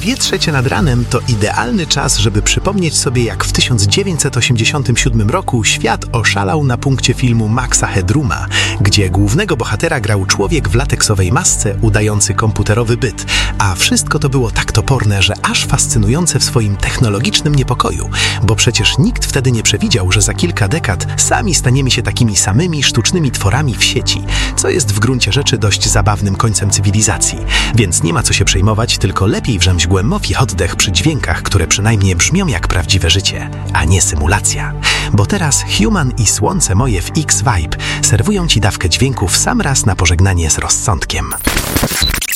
2:03 nad ranem to idealny czas, żeby przypomnieć sobie, jak w 1987 roku świat oszalał na punkcie filmu Maxa Headrooma, gdzie głównego bohatera grał człowiek w lateksowej masce udający komputerowy byt, a wszystko to było tak toporne, że aż fascynujące w swoim technologicznym niepokoju, bo przecież nikt wtedy nie przewidział, że za kilka dekad sami staniemy się takimi samymi sztucznymi tworami w sieci, co jest w gruncie rzeczy dość zabawnym końcem cywilizacji. Więc nie ma co się przejmować, tylko lepiej wziąć głęboki oddech przy dźwiękach, które przynajmniej brzmią jak prawdziwe życie, a nie symulacja. Bo teraz Human i Słońce moje w X-Vibe serwują Ci dawkę dźwięków w sam raz na pożegnanie z rozsądkiem.